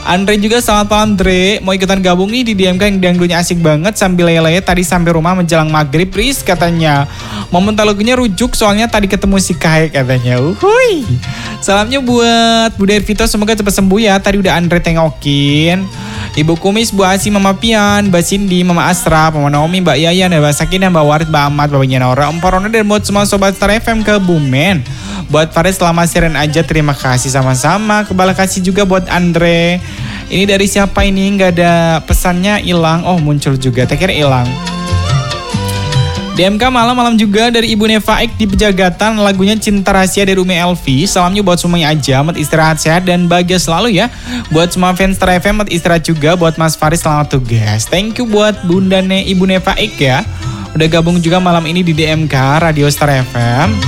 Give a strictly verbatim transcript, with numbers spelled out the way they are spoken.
Andre juga selamat malam Dre. Mau ikutan gabung nih di D M K yang dangdutnya asik banget sambil lele tadi sampai rumah menjelang maghrib Riz katanya. Mau minta lagunya rujuk soalnya tadi ketemu si Kai katanya. Uhuy. Salamnya buat Bude Vito semoga cepat sembuh ya. Tadi udah Andre tengokin. Ibu Kumis, Bu Asi, Mama Pian, Mbak Cindy, Mama Asra, Mama Naomi, Mbak Yayan, Mbak Sakin, Mbak Warid, Mbak Ahmad, Babanya Nora, Emporona dan buat semua sobat Star F M Kebumen. Buat Faris selama siaran aja terima kasih sama-sama. Kebala kasih juga buat Andre. Ini dari siapa ini? Nggak ada pesannya, hilang. Oh muncul juga, tak kira hilang. D M K malam-malam juga dari Ibu Neva Ek di Pejagatan. Lagunya Cinta Rahasia dari Umi Elvi. Salamnya buat semuanya aja, mat istirahat sehat dan bahagia selalu ya. Buat semua fans Star F M, mat istirahat juga. Buat Mas Faris selamat tugas. Thank you buat Bunda Ne Ibu Neva Ek ya. Udah gabung juga malam ini di D M K Radio Star F M.